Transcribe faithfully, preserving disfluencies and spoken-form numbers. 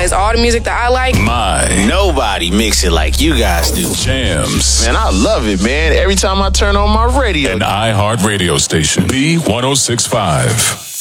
has all the music that I like. My. Nobody mix it like you guys do. Jams. Man, I love it, man. Every time I turn on my radio. An iHeart radio station. B one oh six point five.